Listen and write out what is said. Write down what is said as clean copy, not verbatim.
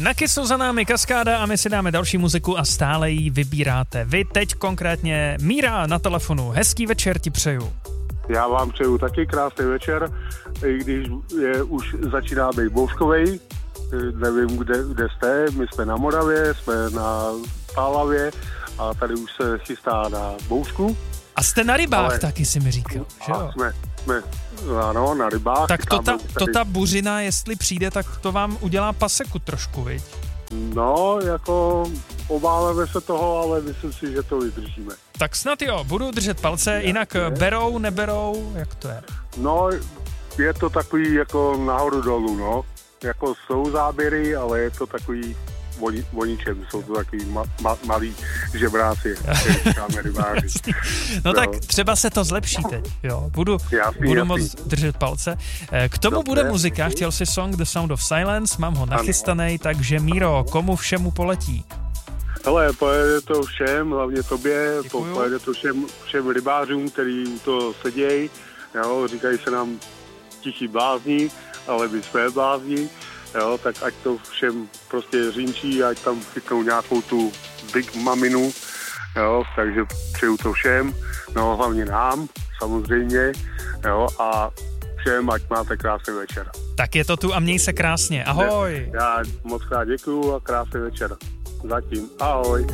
Na Kissu za námi Kaskáda a my si dáme další muziku a stále ji vybíráte. Vy teď konkrétně Míra na telefonu. Hezký večer ti přeju. Já vám přeju taky krásný večer, i když už začíná být bouřkovej. Nevím, kde jste, my jsme na Moravě, jsme na Pálavě a tady už se chystá na bouřku. A jste na rybách taky, si mi říkal, že jo? Jsme ano, na rybách. Tak ta buřina, jestli přijde, tak to vám udělá paseku trošku, viď? No, jako obáváme se toho, ale myslím si, že to vydržíme. Tak snad jo, budu držet palce, jinak berou, neberou, jak to je? No, je to takový jako nahoru dolů, no. Jako jsou záběry, ale je to takový o ničem, jsou to takový malý žebráci, jak říkáme rybáři. No tak třeba se to zlepší teď, jo. Budu moc držet palce. K tomu bude muzika, chtěl si song The Sound of Silence, mám ho nachystanej, takže Míro, komu všemu poletí? Hele, pojede to všem, hlavně tobě, pojede to všem rybářům, který u toho sedějí, jo, říkají se nám tichý blázni, ale my jsme blázni, jo, tak ať to všem prostě řínčí, ať tam chytnou nějakou tu big maminu, jo, takže přeju to všem, no hlavně nám, samozřejmě, jo, a všem, ať máte krásný večer. Tak je to tu a měj se krásně, ahoj. Já moc krát děkuju a krásný večer. Zatím, ahoj.